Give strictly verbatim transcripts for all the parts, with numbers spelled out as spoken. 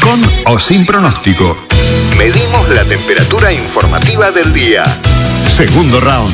Con o sin pronóstico. Medimos la temperatura informativa del día. Segundo round.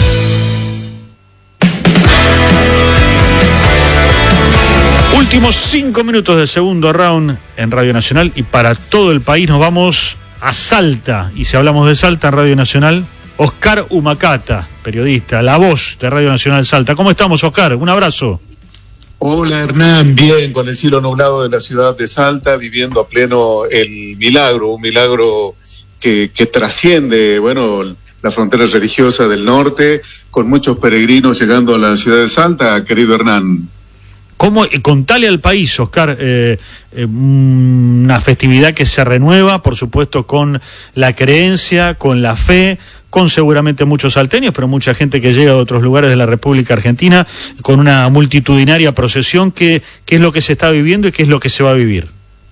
Últimos cinco minutos del segundo round en Radio Nacional y para todo el país nos vamos a Salta. Y si hablamos de Salta en Radio Nacional, Oscar Humacata, periodista, la voz de Radio Nacional Salta. ¿Cómo estamos, Oscar? Un abrazo. Hola, Hernán, bien, con el cielo nublado de la ciudad de Salta, viviendo a pleno el milagro, un milagro que, que trasciende, bueno, la frontera religiosa del norte, con muchos peregrinos llegando a la ciudad de Salta, querido Hernán. ¿Cómo, contale al país, Oscar, eh, eh, una festividad que se renueva, por supuesto, con la creencia, con la fe, con seguramente muchos salteños, pero mucha gente que llega de otros lugares de la República Argentina, con una multitudinaria procesión. ¿Qué, qué es lo que se está viviendo y qué es lo que se va a vivir?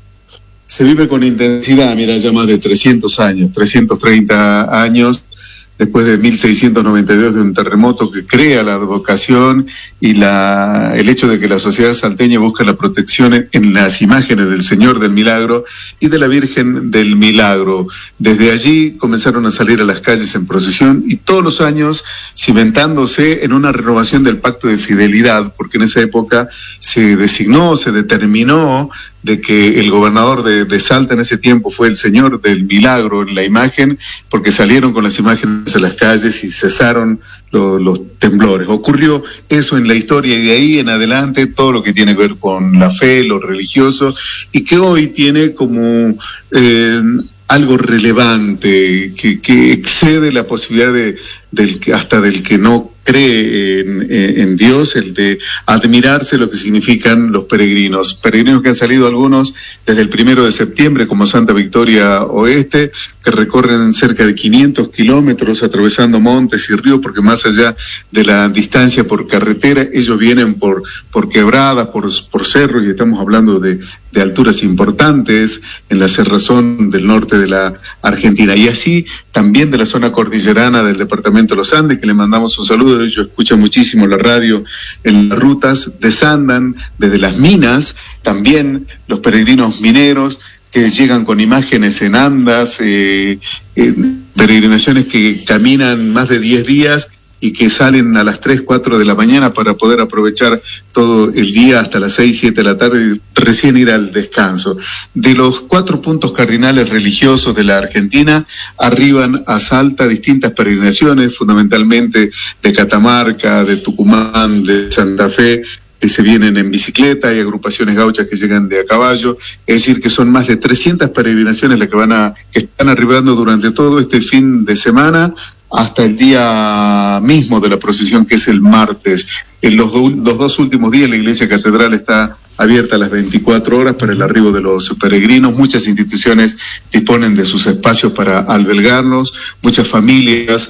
Se vive con intensidad, mira, ya más de trescientos años, trescientos treinta años, después de mil seiscientos noventa y dos, de un terremoto que crea la advocación y la, el hecho de que la sociedad salteña busca la protección en las imágenes del Señor del Milagro y de la Virgen del Milagro. Desde allí comenzaron a salir a las calles en procesión y todos los años cimentándose en una renovación del pacto de fidelidad, porque en esa época se designó, se determinó de que el gobernador de, de Salta en ese tiempo fue el Señor del Milagro en la imagen, porque salieron con las imágenes a las calles y cesaron lo, los temblores. Ocurrió eso en la historia y de ahí en adelante todo lo que tiene que ver con la fe, lo religioso, y que hoy tiene como eh, algo relevante, que, que excede la posibilidad de, del que, hasta del que no cree en, en Dios, el de admirarse lo que significan los peregrinos. Peregrinos que han salido algunos desde el primero de septiembre, como Santa Victoria Oeste, que recorren cerca de quinientos kilómetros atravesando montes y ríos, porque más allá de la distancia por carretera, ellos vienen por, por quebradas, por, por cerros, y estamos hablando de, de alturas importantes en la cerrazón del norte de la Argentina. Y así también de la zona cordillerana del departamento de los Andes, que le mandamos un saludo. Ellos escuchan muchísimo la radio en las rutas, desandan desde las minas, también los peregrinos mineros que llegan con imágenes en andas, eh, eh, peregrinaciones que caminan más de diez días y que salen a las tres, cuatro de la mañana para poder aprovechar todo el día hasta las seis, siete de la tarde y recién ir al descanso. De los cuatro puntos cardinales religiosos de la Argentina, arriban a Salta distintas peregrinaciones, fundamentalmente de Catamarca, de Tucumán, de Santa Fe, que se vienen en bicicleta, hay agrupaciones gauchas que llegan de a caballo, es decir, que son más de trescientas peregrinaciones las que van a, que están arribando durante todo este fin de semana, hasta el día mismo de la procesión, que es el martes. En los, do, los dos últimos días la iglesia catedral está abierta a las veinticuatro horas para el arribo de los peregrinos. Muchas instituciones disponen de sus espacios para albergarlos, muchas familias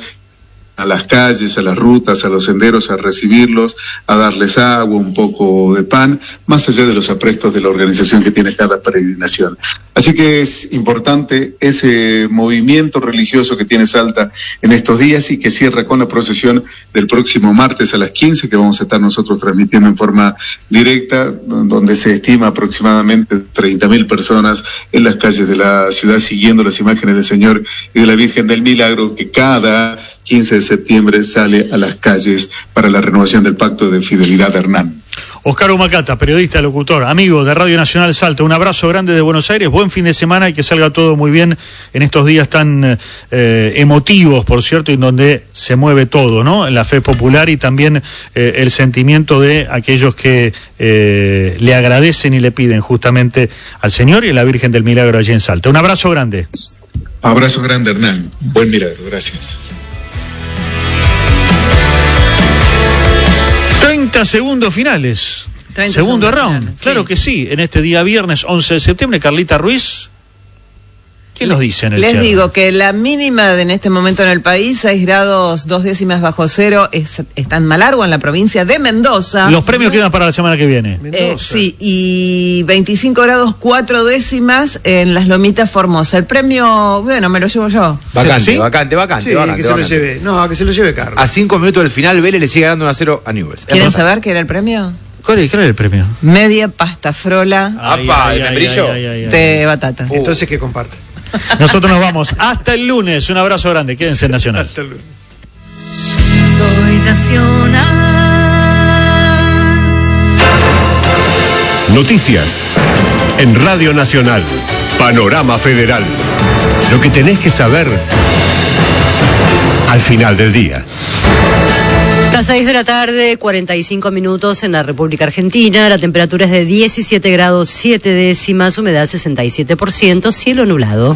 a las calles, a las rutas, a los senderos, a recibirlos, a darles agua, un poco de pan, más allá de los aprestos de la organización que tiene cada peregrinación. Así que es importante ese movimiento religioso que tiene Salta en estos días y que cierra con la procesión del próximo martes a las quince, que vamos a estar nosotros transmitiendo en forma directa, donde se estima aproximadamente treinta mil personas en las calles de la ciudad siguiendo las imágenes del Señor y de la Virgen del Milagro, que cada quince de septiembre sale a las calles para la renovación del pacto de fidelidad. Hernán. Oscar Humacata, periodista, locutor, amigo de Radio Nacional Salta, un abrazo grande de Buenos Aires, buen fin de semana y que salga todo muy bien en estos días tan eh, emotivos, por cierto, en donde se mueve todo, ¿no? La fe popular y también eh, el sentimiento de aquellos que eh, le agradecen y le piden justamente al Señor y a la Virgen del Milagro allí en Salta. Un abrazo grande. Abrazo grande, Hernán. Buen milagro, gracias. treinta segundos finales. treinta Segundo segundos round. finales, Claro sí. que sí. En este día viernes once de septiembre, Carlita Ruiz, ¿qué nos dice en el Les cierre? digo que la mínima de en este momento en el país, seis grados, dos décimas bajo cero, es, está en Malargüe, en la provincia de Mendoza. Los premios quedan para la semana que viene. Eh, sí, y veinticinco grados, cuatro décimas en las Lomitas Formosa. El premio, bueno, me lo llevo yo. Vacante, ¿Sí? vacante, vacante, Sí, vacante, que se lo vacante. lleve. No, que se lo lleve Carlos. A cinco minutos del final, Vélez le sigue ganando uno a cero a Newell's. ¿Quieren saber qué era el premio? ¿Cuál es, cuál es el premio? Media pasta frola Ay, Apa, ay, ¿de ay, membrillo? ay, ay, ay, de ay. batata. Uh. Entonces, ¿qué comparte? Nosotros nos vamos hasta el lunes. Un abrazo grande. Quédense en Nacional. Hasta el lunes. Soy Nacional. Noticias en Radio Nacional. Panorama Federal. Lo que tenés que saber al final del día. Las seis de la tarde, cuarenta y cinco minutos en la República Argentina. La temperatura es de diecisiete grados siete décimas, humedad sesenta y siete por ciento, cielo nublado.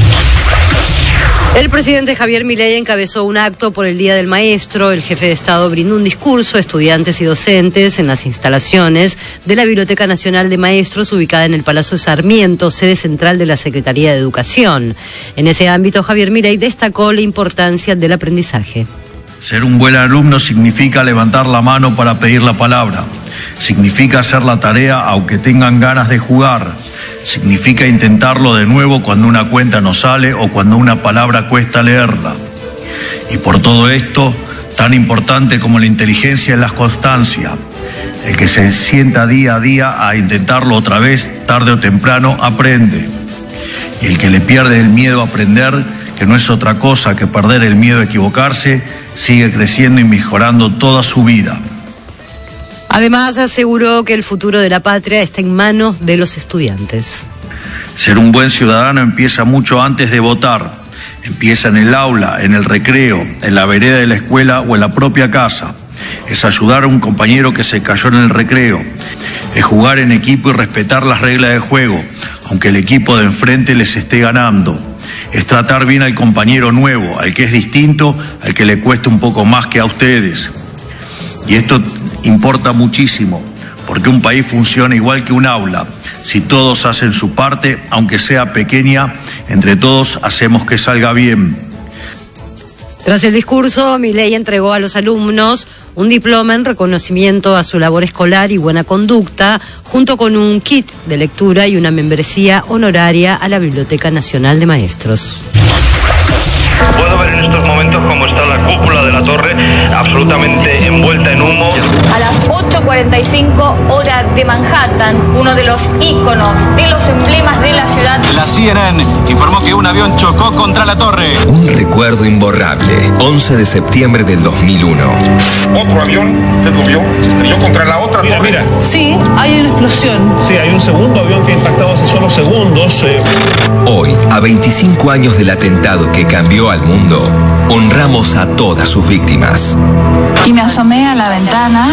El presidente Javier Milei encabezó un acto por el Día del Maestro. El jefe de Estado brindó un discurso a estudiantes y docentes en las instalaciones de la Biblioteca Nacional de Maestros, ubicada en el Palacio Sarmiento, sede central de la Secretaría de Educación. En ese ámbito, Javier Milei destacó la importancia del aprendizaje. Ser un buen alumno significa levantar la mano para pedir la palabra. Significa hacer la tarea aunque tengan ganas de jugar. Significa intentarlo de nuevo cuando una cuenta no sale o cuando una palabra cuesta leerla. Y por todo esto, tan importante como la inteligencia es la constancia. El que se sienta día a día a intentarlo otra vez, tarde o temprano, aprende. Y el que le pierde el miedo a aprender, que no es otra cosa que perder el miedo a equivocarse, sigue creciendo y mejorando toda su vida. Además, aseguró que el futuro de la patria está en manos de los estudiantes. Ser un buen ciudadano empieza mucho antes de votar. Empieza en el aula, en el recreo, en la vereda de la escuela o en la propia casa. Es ayudar a un compañero que se cayó en el recreo. Es jugar en equipo y respetar las reglas de juego, aunque el equipo de enfrente les esté ganando. Es tratar bien al compañero nuevo, al que es distinto, al que le cuesta un poco más que a ustedes. Y esto importa muchísimo, porque un país funciona igual que un aula. Si todos hacen su parte, aunque sea pequeña, entre todos hacemos que salga bien. Tras el discurso, Milei entregó a los alumnos un diploma en reconocimiento a su labor escolar y buena conducta, junto con un kit de lectura y una membresía honoraria a la Biblioteca Nacional de Maestros. Puedo ver en estos momentos cómo está la cúpula de la torre absolutamente envuelta en humo. A las ocho cuarenta y cinco hora de Manhattan, uno de los íconos, de los emblemas de la ciudad. La C N N informó que un avión chocó contra la torre. Un recuerdo imborrable, once de septiembre del dos mil uno. Otro avión, usted lo vio, se estrelló contra la otra mira, torre. Mira. Sí, hay una explosión. Sí, hay un segundo avión que ha impactado hace solo segundos. Eh. Hoy, a veinticinco años del atentado que cambió al mundo, honramos a todas sus víctimas. Y me asomé a la ventana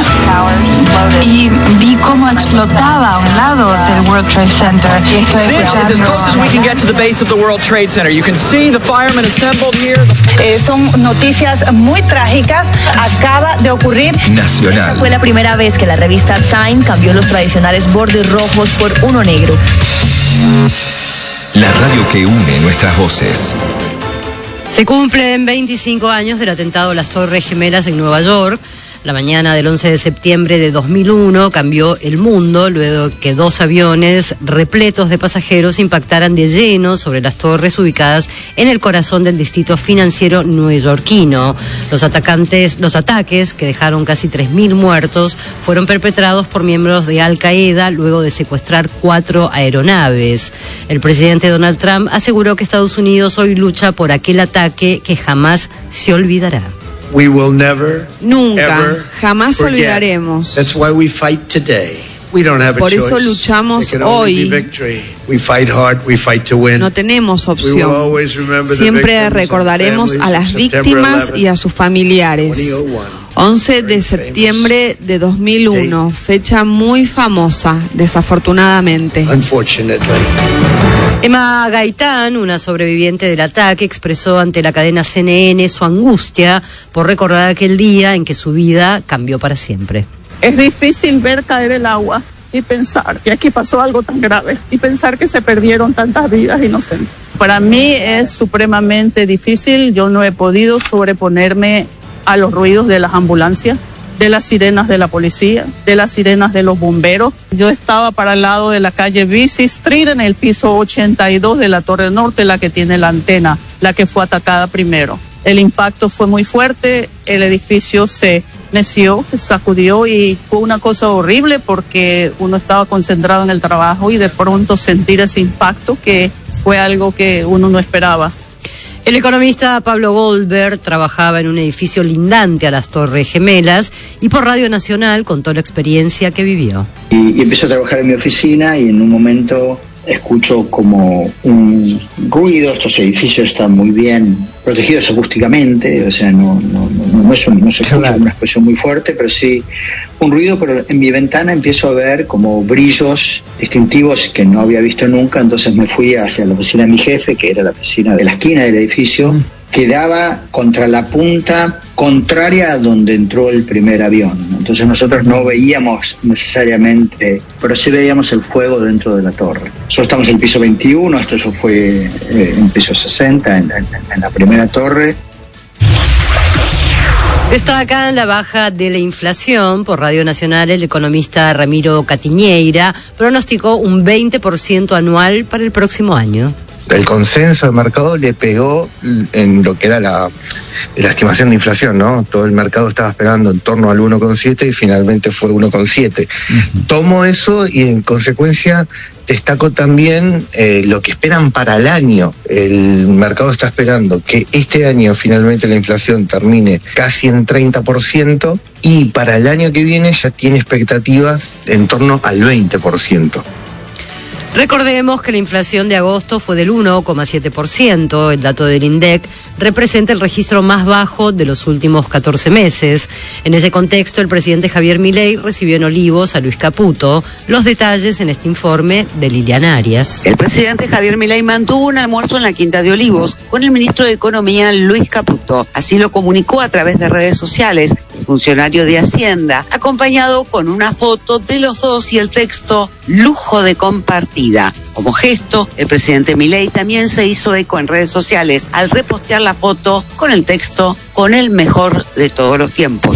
y vi cómo explotaba a un lado del World Trade Center. Y estoy This is as close as we can get to the base of the World Trade Center. You can see the firemen assembled here. Eh, son noticias muy trágicas. Acaba de ocurrir. Nacional. Fue la primera vez que la revista Time cambió los tradicionales bordes rojos por uno negro. La radio que une nuestras voces. Se cumplen veinticinco años del atentado a las Torres Gemelas en Nueva York. La mañana del once de septiembre de dos mil uno cambió el mundo luego que dos aviones repletos de pasajeros impactaran de lleno sobre las torres ubicadas en el corazón del distrito financiero neoyorquino. Los atacantes, los ataques, que dejaron casi tres mil muertos, fueron perpetrados por miembros de Al Qaeda luego de secuestrar cuatro aeronaves. El presidente Donald Trump aseguró que Estados Unidos hoy lucha por aquel ataque que jamás se olvidará. We will never, Nunca, ever jamás forget. Olvidaremos. That's why we fight today. We don't have a Por eso choice. luchamos There can only hoy. be victory. We fight hard, we fight to win. No tenemos We will opción. always remember the Siempre victims and recordaremos families a of las September víctimas eleventh, y a sus familiares. two thousand one. once de septiembre de dos mil uno, fecha muy famosa, desafortunadamente. Unfortunately. Emma Gaitán, una sobreviviente del ataque, expresó ante la cadena C N N su angustia por recordar aquel día en que su vida cambió para siempre. Es difícil ver caer el agua y pensar que aquí pasó algo tan grave y pensar que se perdieron tantas vidas inocentes. Para mí es supremamente difícil. Yo no he podido sobreponerme a los ruidos de las ambulancias, de las sirenas de la policía, de las sirenas de los bomberos. Yo estaba para el lado de la calle Vesey Street en el piso ochenta y dos de la Torre Norte, la que tiene la antena, la que fue atacada primero. El impacto fue muy fuerte, el edificio se meció, se sacudió y fue una cosa horrible porque uno estaba concentrado en el trabajo y de pronto sentir ese impacto que fue algo que uno no esperaba. El economista Pablo Goldberg trabajaba en un edificio lindante a las Torres Gemelas y por Radio Nacional contó la experiencia que vivió. Y, y empecé a trabajar en mi oficina y en un momento escucho como un ruido. Estos edificios están muy bien protegidos acústicamente, o sea, no, no, no, no, es un, no se escucha una expresión muy fuerte, pero sí un ruido, pero en mi ventana empiezo a ver como brillos distintivos que no había visto nunca. Entonces me fui hacia la oficina de mi jefe, que era la oficina de la esquina del edificio, mm. que daba contra la punta contraria a donde entró el primer avión. Entonces nosotros no veíamos necesariamente, pero sí veíamos el fuego dentro de la torre. Nosotros estamos en el piso veintiuno, esto eso fue eh, en piso sesenta, en, en, en la primera torre. Destacan la baja de la inflación. Por Radio Nacional, el economista Ramiro Catiñeira pronosticó un veinte por ciento anual para el próximo año. El consenso del mercado le pegó en lo que era la, la estimación de inflación, ¿no? Todo el mercado estaba esperando en torno al uno coma siete y finalmente fue uno coma siete. Uh-huh. Tomo eso y en consecuencia destaco también eh, lo que esperan para el año. El mercado está esperando que este año finalmente la inflación termine casi en treinta por ciento y para el año que viene ya tiene expectativas en torno al veinte por ciento. Recordemos que la inflación de agosto fue del uno coma siete por ciento. El dato del INDEC representa el registro más bajo de los últimos catorce meses. En ese contexto, el presidente Javier Milei recibió en Olivos a Luis Caputo. Los detalles en este informe de Liliana Arias. El presidente Javier Milei mantuvo un almuerzo en la Quinta de Olivos con el ministro de Economía Luis Caputo. Así lo comunicó a través de redes sociales el funcionario de Hacienda, acompañado con una foto de los dos y el texto "lujo de compartir". Como gesto, el presidente Milei también se hizo eco en redes sociales al repostear la foto con el texto "con el mejor de todos los tiempos".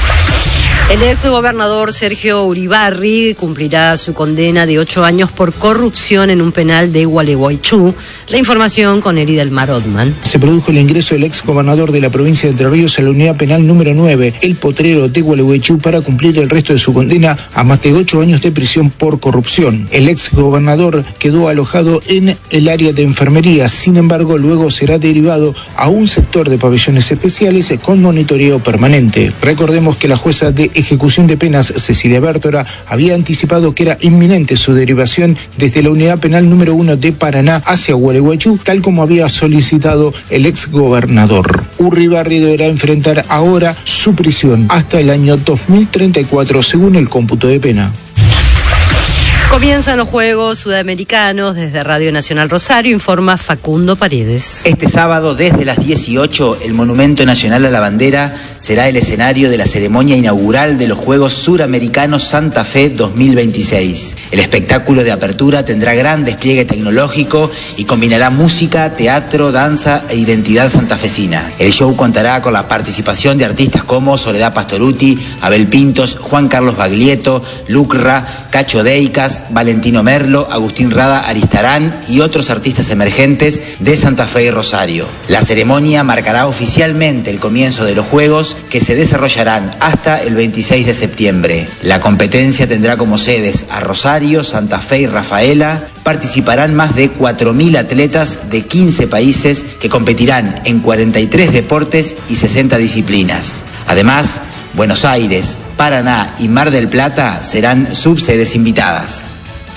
El ex gobernador Sergio Uribarri cumplirá su condena de ocho años por corrupción en un penal de Gualeguaychú. La información con Eri del Mar Otman. Se produjo el ingreso del ex gobernador de la provincia de Entre Ríos a la unidad penal número nueve, el Potrero de Gualeguaychú, para cumplir el resto de su condena a más de ocho años de prisión por corrupción. El ex gobernador quedó alojado en el área de enfermería, sin embargo, luego será derivado a un sector de pabellones especiales con monitoreo permanente. Recordemos que la jueza de ejecución de penas, Cecilia Bértora, había anticipado que era inminente su derivación desde la unidad penal número uno de Paraná hacia Gualeguaychú, tal como había solicitado el ex gobernador. Uribarri deberá enfrentar ahora su prisión hasta el año dos mil treinta y cuatro, según el cómputo de pena. Comienzan los Juegos Sudamericanos. Desde Radio Nacional Rosario informa Facundo Paredes. Este sábado desde las dieciocho, el Monumento Nacional a la Bandera será el escenario de la ceremonia inaugural de los Juegos Suramericanos Santa Fe dos mil veintiséis. El espectáculo de apertura tendrá gran despliegue tecnológico y combinará música, teatro, danza e identidad santafesina. El show contará con la participación de artistas como Soledad Pastoruti, Abel Pintos, Juan Carlos Baglietto, Lucra, Cacho Deicas, Valentino Merlo, Agustín Rada Aristarán y otros artistas emergentes de Santa Fe y Rosario. La ceremonia marcará oficialmente el comienzo de los Juegos, que se desarrollarán hasta el veintiséis de septiembre. La competencia tendrá como sedes a Rosario, Santa Fe y Rafaela. Participarán más de cuatro mil atletas de quince países que competirán en cuarenta y tres deportes y sesenta disciplinas. Además, Buenos Aires, Paraná y Mar del Plata serán subsedes invitadas.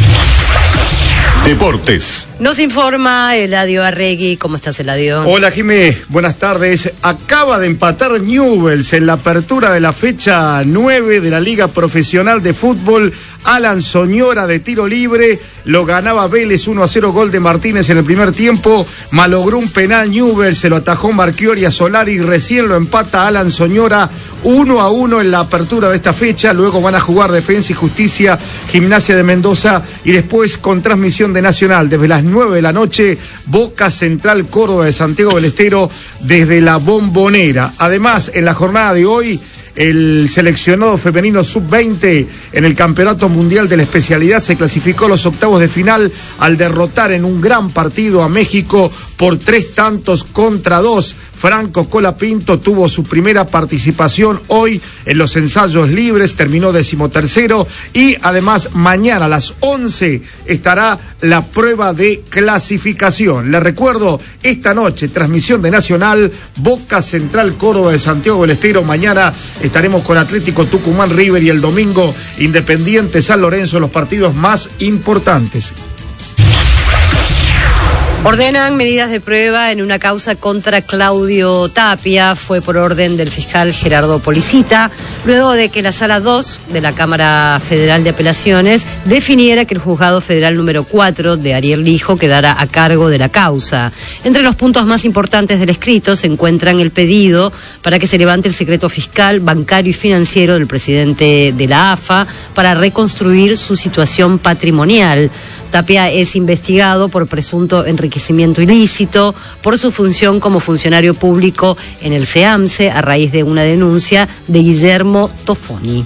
Deportes. Nos informa Eladio Arregui. ¿Cómo estás, Eladio? Hola, Jimé. Buenas tardes. Acaba de empatar Newell's en la apertura de la fecha nueve de la Liga Profesional de Fútbol. Alan Soñora de tiro libre. Lo ganaba Vélez uno a cero, gol de Martínez en el primer tiempo. Malogró un penal Newell's, se lo atajó Marchiori a Solari y recién lo empata Alan Soñora uno a uno en la apertura de esta fecha. Luego van a jugar Defensa y Justicia, Gimnasia de Mendoza y después con transmisión de Nacional desde las nueve de la noche, Boca Central Córdoba de Santiago del Estero desde la Bombonera. Además, en la jornada de hoy, el seleccionado femenino sub veinte en el Campeonato Mundial de la Especialidad se clasificó a los octavos de final al derrotar en un gran partido a México por tres tantos contra dos Franco Colapinto tuvo su primera participación hoy en los ensayos libres, terminó decimotercero y además mañana a las once estará la prueba de clasificación. Les recuerdo, esta noche, transmisión de Nacional, Boca Central Córdoba de Santiago del Estero. Mañana estaremos con Atlético Tucumán River y el domingo Independiente San Lorenzo, los partidos más importantes. Ordenan medidas de prueba en una causa contra Claudio Tapia. Fue por orden del fiscal Gerardo Policita, luego de que la Sala dos de la Cámara Federal de Apelaciones definiera que el Juzgado Federal número cuatro de Ariel Lijo quedara a cargo de la causa. Entre los puntos más importantes del escrito se encuentran el pedido para que se levante el secreto fiscal, bancario y financiero del presidente de la A F A para reconstruir su situación patrimonial. Tapia es investigado por presunto enriquecimiento ilícito por su función como funcionario público en el SEAMSE a raíz de una denuncia de Guillermo Tofoni.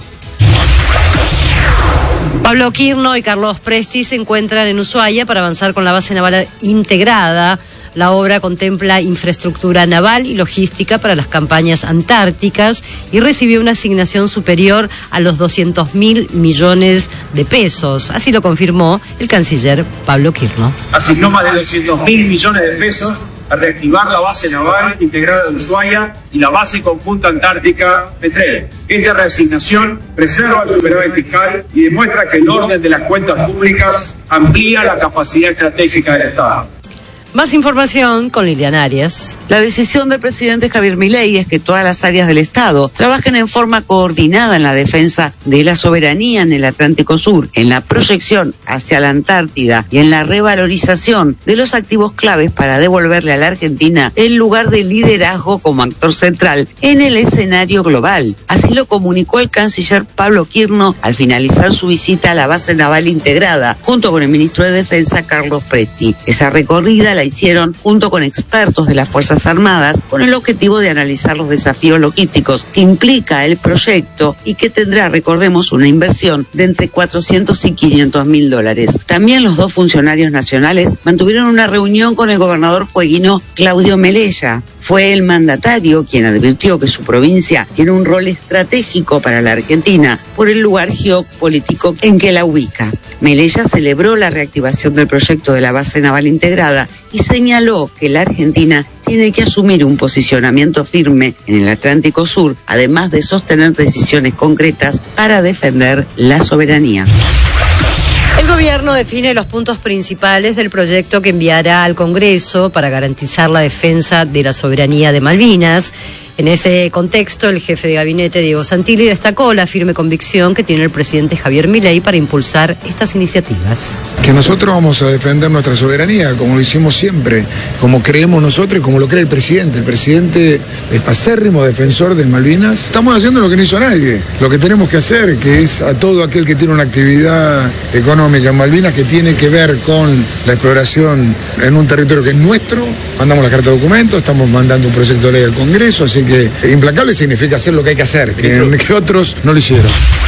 Pablo Quirno y Carlos Presti se encuentran en Ushuaia para avanzar con la base naval integrada. La obra contempla infraestructura naval y logística para las campañas antárticas y recibió una asignación superior a los doscientos mil millones de pesos. Así lo confirmó el canciller Pablo Quirno. Asignó más de doscientos mil millones de pesos a reactivar la base naval integrada de Ushuaia y la base conjunta antártica Petrel. Esta reasignación preserva el superávit fiscal y demuestra que el orden de las cuentas públicas amplía la capacidad estratégica del Estado. Más información con Lilian Arias. La decisión del presidente Javier Milei es que todas las áreas del Estado trabajen en forma coordinada en la defensa de la soberanía en el Atlántico Sur, en la proyección hacia la Antártida y en la revalorización de los activos claves para devolverle a la Argentina el lugar de liderazgo como actor central en el escenario global. Así lo comunicó el canciller Pablo Quirno al finalizar su visita a la base naval integrada, junto con el ministro de Defensa Carlos Presti. Esa recorrida la hicieron junto con expertos de las Fuerzas Armadas con el objetivo de analizar los desafíos logísticos que implica el proyecto y que tendrá, recordemos, una inversión de entre cuatrocientos y quinientos mil dólares. También los dos funcionarios nacionales mantuvieron una reunión con el gobernador fueguino Claudio Melella. Fue el mandatario quien advirtió que su provincia tiene un rol estratégico para la Argentina por el lugar geopolítico en que la ubica. Melella celebró la reactivación del proyecto de la base naval integrada y señaló que la Argentina tiene que asumir un posicionamiento firme en el Atlántico Sur, además de sostener decisiones concretas para defender la soberanía. El gobierno define los puntos principales del proyecto que enviará al Congreso para garantizar la defensa de la soberanía de Malvinas. En ese contexto, el jefe de gabinete, Diego Santilli, destacó la firme convicción que tiene el presidente Javier Milei para impulsar estas iniciativas. Que nosotros vamos a defender nuestra soberanía, como lo hicimos siempre, como creemos nosotros y como lo cree el presidente. El presidente es acérrimo defensor de Malvinas. Estamos haciendo lo que no hizo nadie, lo que tenemos que hacer, que es a todo aquel que tiene una actividad económica en Malvinas que tiene que ver con la exploración en un territorio que es nuestro. Mandamos la carta de documento, estamos mandando un proyecto de ley al Congreso, así que implacable significa hacer lo que hay que hacer, que, que otros no lo hicieron.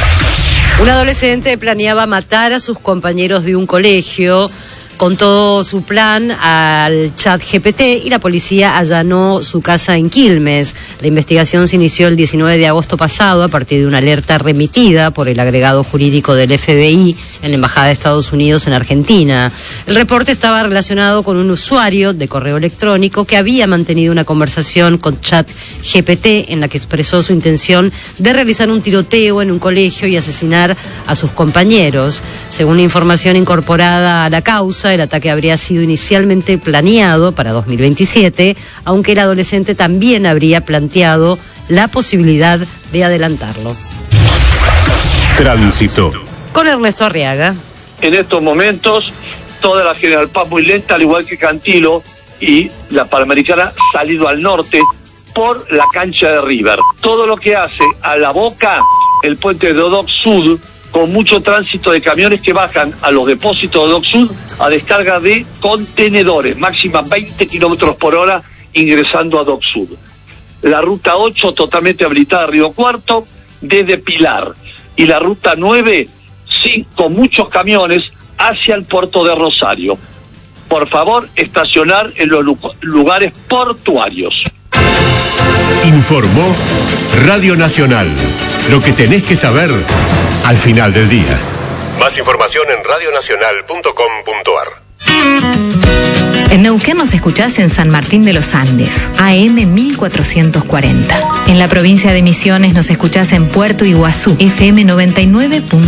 Un adolescente planeaba matar a sus compañeros de un colegio. Contó su plan al chat G P T y la policía allanó su casa en Quilmes. La investigación se inició el diecinueve de agosto pasado a partir de una alerta remitida por el agregado jurídico del F B I en la Embajada de Estados Unidos en Argentina. El reporte estaba relacionado con un usuario de correo electrónico que había mantenido una conversación con chat G P T en la que expresó su intención de realizar un tiroteo en un colegio y asesinar a sus compañeros. Según la información incorporada a la causa, el ataque habría sido inicialmente planeado para dos mil veintisiete, aunque el adolescente también habría planteado la posibilidad de adelantarlo. Tránsito. Con Ernesto Arriaga. En estos momentos, toda la General Paz muy lenta, al igual que Cantilo y la Panamericana, salido al norte por la cancha de River. Todo lo que hace a La Boca, el puente de Dock Sud, con mucho tránsito de camiones que bajan a los depósitos de Dock Sud a descarga de contenedores, máxima veinte kilómetros por hora ingresando a Dock Sud. La ruta ocho totalmente habilitada a Río Cuarto desde Pilar y la ruta nueve sí, con muchos camiones hacia el puerto de Rosario. Por favor, estacionar en los lugares portuarios. Informó Radio Nacional. Lo que tenés que saber al final del día. Más información en radionacional punto com punto ar. En Neuquén nos escuchás en San Martín de los Andes, A M mil cuatrocientos cuarenta. En la provincia de Misiones nos escuchás en Puerto Iguazú, F M noventa y nueve punto uno.